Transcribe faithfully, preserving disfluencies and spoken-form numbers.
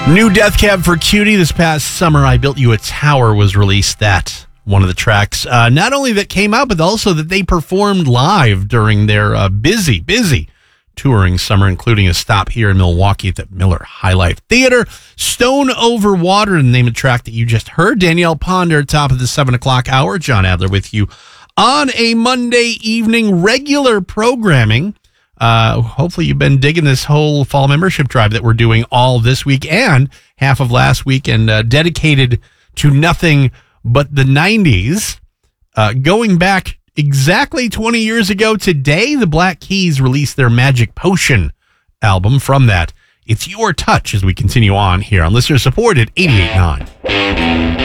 New Death Cab for Cutie this past summer. I Built You a Tower was released. That one of the tracks, uh, not only that came out, but also that they performed live during their uh, busy, busy touring summer, including a stop here in Milwaukee at the Miller High Life Theater. Stone Over Water, the name of the track that you just heard. Danielle Ponder, top of the seven o'clock hour. John Adler with you on a Monday evening, regular programming. Uh, hopefully you've been digging this whole fall membership drive that we're doing all this week and half of last week, and uh, dedicated to nothing but the nineties. Uh, going back exactly twenty years ago today, the Black Keys released their Magic Potion album. From that, it's Your Touch as we continue on here on listener supported eighty-eight point nine.